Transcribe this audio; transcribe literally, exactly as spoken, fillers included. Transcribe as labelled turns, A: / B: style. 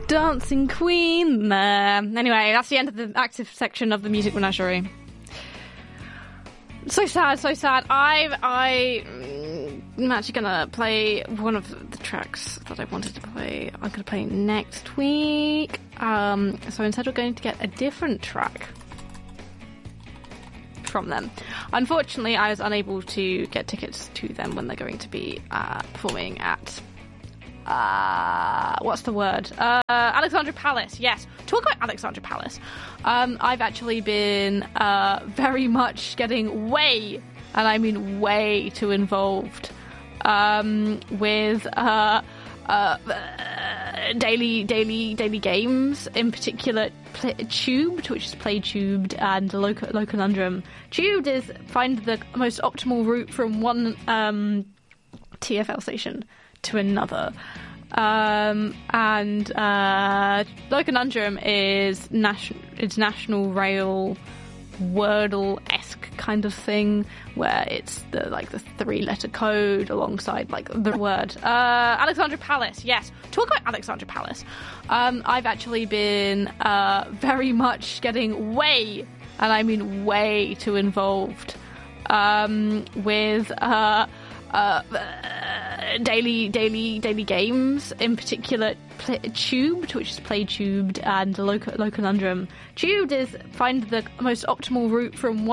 A: Dancing Queen there. Anyway, that's the end of the active section of the Music Menagerie. So sad, so sad. I, I, I'm actually gonna play one of the tracks that I wanted to play. I'm gonna play next week. Um, so instead we're going to get a different track from them. Unfortunately, I was unable to get tickets to them when they're going to be uh, performing at Uh, what's the word? Uh, Alexandra Palace, yes. Talk about Alexandra Palace. Um, I've actually been uh, very much getting way, and I mean way too involved um, with uh, uh, daily, daily, daily games. In particular, play, Tubed, which is Play Tubed, and Local Loconundrum. Tubed is find the most optimal route from one um, T F L station to another. Um, and uh, Loconundrum is national. It's National Rail Wordle-esque kind of thing, where it's the like the three-letter code alongside like the word. Uh, Alexandra Palace, yes. Talk about Alexandra Palace. Um, I've actually been uh, very much getting way, and I mean way too involved um, with. Uh, Uh, daily, daily, daily games. In particular, play, Tubed, which is Play Tubed, and Loco, Loconundrum. Tubed is find the most optimal route from one